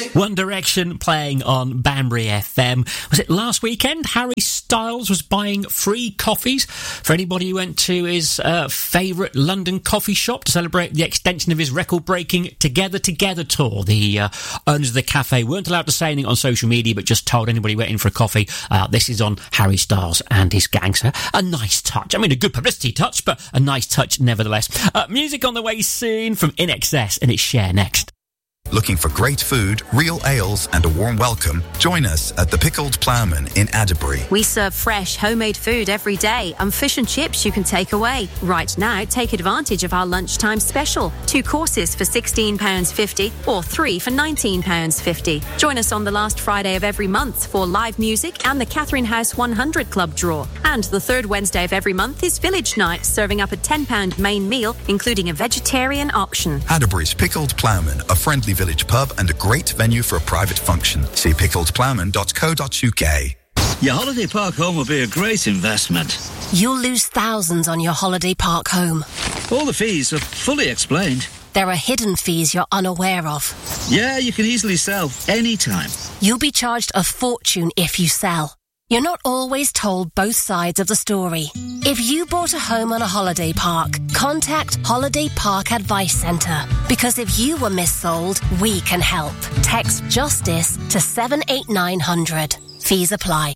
One Direction playing on Banbury FM. Was it last weekend? Harry Styles was buying free coffees for anybody who went to his favourite London coffee shop to celebrate the extension of his record-breaking Together Together tour. The owners of the cafe weren't allowed to say anything on social media, but just told anybody waiting for a coffee, this is on Harry Styles and his gang. So a nice touch. I mean, a good publicity touch, but a nice touch nevertheless. Music on the way soon from INXS, and it's Share next. Looking for great food, real ales and a warm welcome? Join us at the Pickled Ploughman in Adderbury. We serve fresh, homemade food every day and fish and chips you can take away. Right now, take advantage of our lunchtime special. 2 courses for £16.50 or 3 for £19.50. Join us on the last Friday of every month for live music and the Catherine House 100 Club draw. And the third Wednesday of every month is Village Night, serving up a £10 main meal, including a vegetarian option. Adderbury's Pickled Ploughman, a friendly village pub and a great venue for a private function. See pickledploughman.co.uk. Your holiday park home will be a great investment. You'll lose thousands on your holiday park home. All the fees are fully explained. There are hidden fees you're unaware of. Yeah, you can easily sell anytime. You'll be charged a fortune if you sell. You're not always told both sides of the story. If you bought a home on a holiday park, contact Holiday Park Advice Centre. Because if you were missold, we can help. Text JUSTICE to 78900. Fees apply.